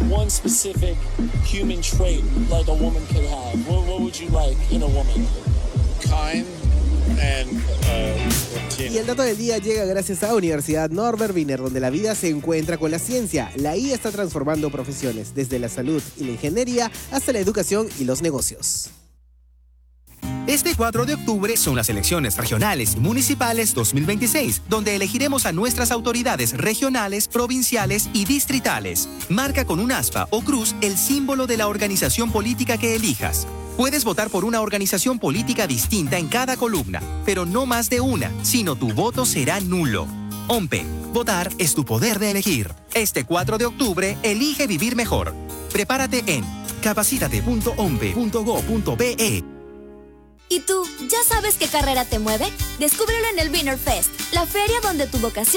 one specific human trait like a woman could have, what would you like in a woman? Kind and Y el dato del día llega gracias a Universidad Norbert Wiener, donde la vida se encuentra con la ciencia. La IA está transformando profesiones, desde la salud y la ingeniería hasta la educación y los negocios. Este 4 de octubre son las elecciones regionales y municipales 2026, donde elegiremos a nuestras autoridades regionales, provinciales y distritales. Marca con un aspa o cruz el símbolo de la organización política que elijas. Puedes votar por una organización política distinta en cada columna, pero no más de una, sino tu voto será nulo. OMPE. Votar es tu poder de elegir. Este 4 de octubre, elige vivir mejor. Prepárate en capacitate.ompe.go.pe. ¿Y tú, ya sabes qué carrera te mueve? Descúbrelo en el Wiener Fest, la feria donde tu vocación